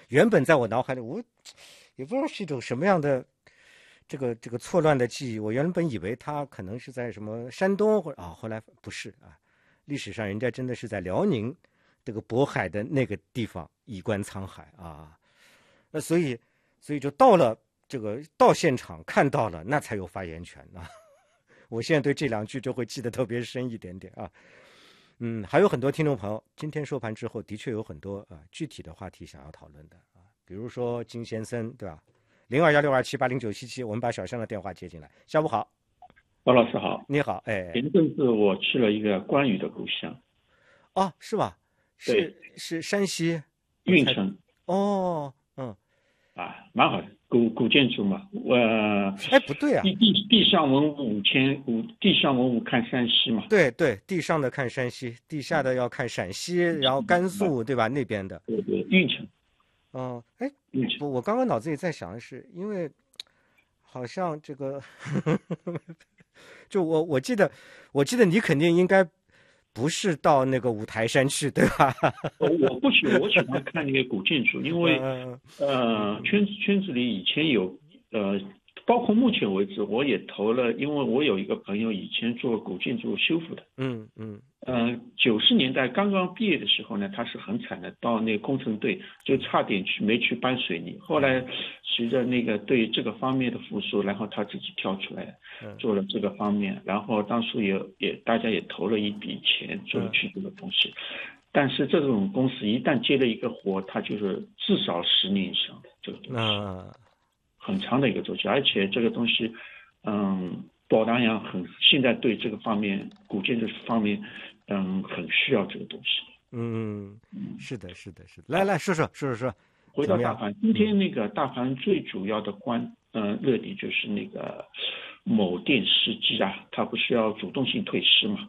原本在我脑海里，我也不知道是一种什么样的这个错乱的记忆。我原本以为它可能是在什么山东或者后来不是啊，历史上人家真的是在辽宁这个渤海的那个地方以观沧海啊。那所以就到现场看到了，那才有发言权啊。我现在对这两句就会记得特别深一点点啊。还有很多听众朋友，今天收盘之后，的确有很多具体的话题想要讨论的啊，比如说金先生，对吧？021627809777，我们把小象的电话接进来。下午好， 包老师好， 你好， 前阵子我去了一个关羽的故乡， 是吧？ 对， 是山西，我猜， 运城哦， 蛮好的，古建筑嘛， 不对啊， 地上文物地上文物看山西嘛， 对对，地上的看山西，地下的要看陕西，然后甘肃，对吧？那边的， 对对，运城， 哦， 运城， 我刚刚脑子里在想的是，因为好像这个就我记得你肯定应该不是到那个五台山去，对吧？ 我不喜我喜欢看那个古建筑，因为嗯圈子里以前有包括目前为止我也投了，因为我有一个朋友以前做古建筑修复的。 嗯嗯 90年代刚刚毕业的时候呢，他是很惨的，到那个工程队就差点没去搬水泥。后来随着那个对这个方面的复苏，然后他自己跳出来做了这个方面，然后当初大家也投了一笔钱做去这个东西。但是这种公司一旦接了一个活，它就是至少10年以上的这个东西，很长的一个周期，而且这个东西，宝达洋现在对这个方面古建筑方面。很需要这个东西。 是的，来说， 回怎么样？ 到大盘，今天那个大盘最主要的热点就是那个某电视机啊，它不是要主动性退市嘛？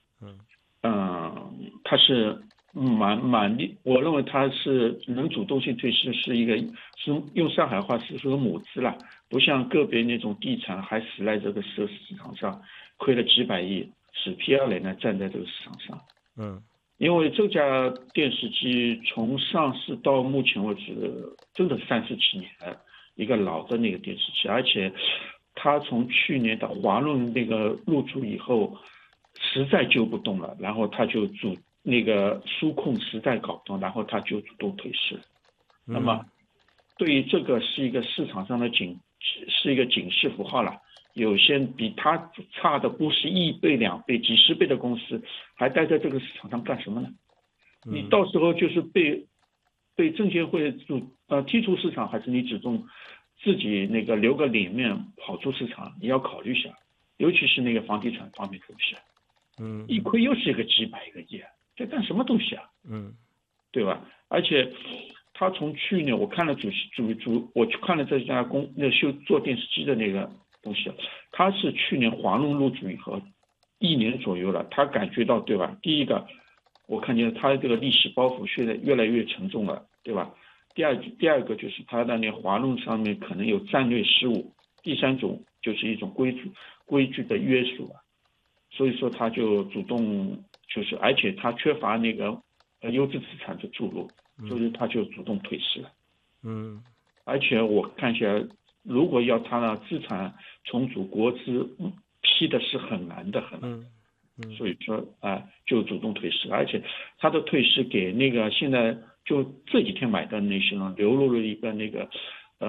它是我认为它是能主动性退市，是用上海话是个母资了，不像个别那种地产还死在这个市场上，亏了几百亿。死皮赖脸呢站在这个市场上，因为这家电视机从上市到目前为止，真的37年了，一个老的那个电视机，而且它从去年的华润那个入驻以后，实在救不动了，然后它就那个纾控实在搞不动，然后它就主动退市。那么，对于这个是一个市场上的是一个警示符号了。有些比它差的不是1倍、2倍、几十倍的公司，还待在这个市场上干什么呢？你到时候就是被证监会踢出市场，还是你只动自己那个留个脸面跑出市场？你要考虑一下，尤其是那个房地产方面的东西，一亏又是一个几百个亿，这干什么东西啊？对吧？而且他从去年我看了我去看了这家做电视机的那个。东西，他是去年华润入驻以后1年左右了，他感觉到对吧？第一个，我看见他这个历史包袱现在越来越沉重了，对吧？第二个就是他的那华润上面可能有战略失误，第三种就是一种规矩的约束了，所以说他就主动而且他缺乏那个优质资产的注入，所以他就主动退市了。而且我看起来。如果要他的资产重组国资批的是很难的，所以说就主动退市，而且他的退市给那个现在就这几天买的那些人流入了一个那个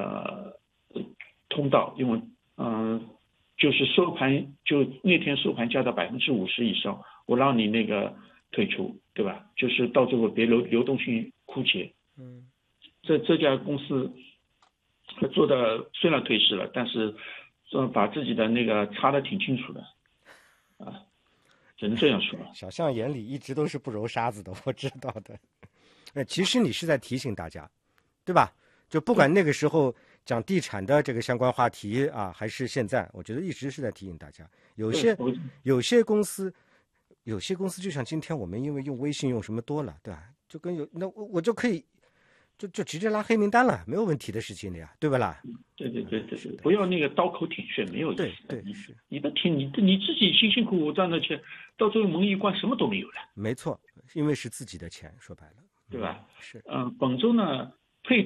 通道，因为就是那天收盘价的50%以上，我让你那个退出，对吧？就是到最后别流动性枯竭。这家公司。他做的虽然退市了，但是把自己的那个查的挺清楚的，只能这样说。 小象眼里一直都是不揉沙子的，我知道的。其实你是在提醒大家，对吧？就不管那个时候讲地产的这个相关话题啊，还是现在，我觉得一直是在提醒大家，有些公司就像今天我们因为用微信用什么多了，对吧？就跟那我就可以。就直接拉黑名单了，没有问题的事情的呀，对吧啦？ 对，不要那个刀口舔血，没有意思。 对， 你自己辛辛苦苦赚的钱，到最后门一关，什么都没有了。 没错，因为是自己的钱，说白了， 对吧？ 是。 本周呢，